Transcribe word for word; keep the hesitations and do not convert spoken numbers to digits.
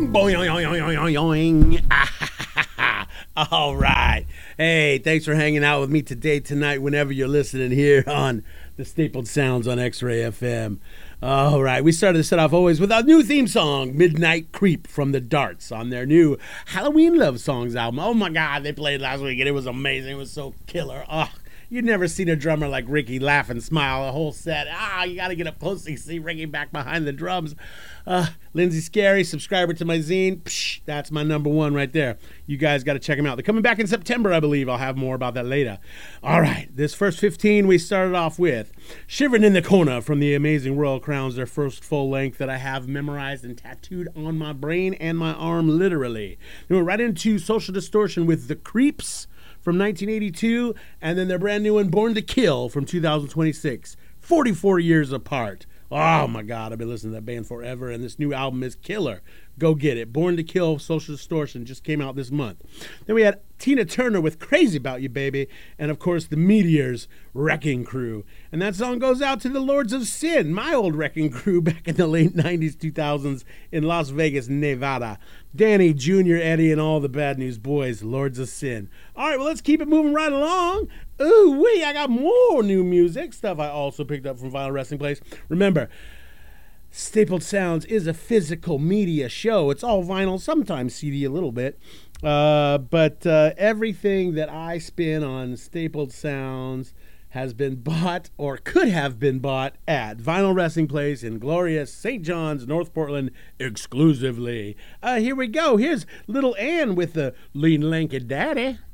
boing, boing. All right. Hey, thanks for hanging out with me today, tonight, whenever you're listening here on the Stapled Sounds on X-Ray F M. All right, we started to set off always with our new theme song, Midnight Creep from the Darts, on their new Halloween Love Songs album. Oh my God, they played last week and it was amazing. It was so killer. Oh, you'd never seen a drummer like Ricky laugh and smile the whole set. Ah, you got to get up close to see Ricky back behind the drums. Uh, Lindsay Scary, subscriber to my zine. Psh, that's my number one right there. You guys got to check them out. They're coming back in September, I believe. I'll have more about that later. All right, this first fifteen we started off with Shivering in the Corner from the Amazing Royal Crowns, their first full length that I have memorized and tattooed on my brain and my arm, literally. Then we're right into Social Distortion with The Creeps from nineteen eighty-two, and then their brand new one, Born to Kill, from two thousand twenty-six. forty-four years apart. Oh my God, I've been listening to that band forever, and this new album is killer. Go get it. Born to Kill, Social Distortion, just came out this month. Then we had Tina Turner with Crazy About You, Baby, and of course the Meteors' Wrecking Crew. And that song goes out to the Lords of Sin, my old wrecking crew back in the late nineties, two thousands in Las Vegas, Nevada. Danny, Junior, Eddie, and all the Bad News Boys, Lords of Sin. All right, well, let's keep it moving right along. Ooh, wee, I got more new music, stuff I also picked up from Vinyl Wrestling Place. Remember, Stapled Sounds is a physical media show. It's all vinyl, sometimes C D a little bit. Uh, but uh, everything that I spin on Stapled Sounds has been bought or could have been bought at Vinyl Wrestling Place in glorious Saint John's, North Portland, exclusively. Uh, here we go. Here's Little Ann with the Lean Lanky Daddy.